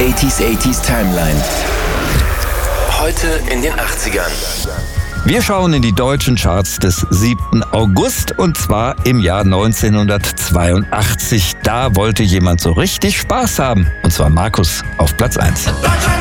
80s Timeline. Heute in den 80ern. Wir schauen in die deutschen Charts des 7. August und zwar im Jahr 1982. Da wollte jemand so richtig Spaß haben. Und zwar Markus auf Platz 1.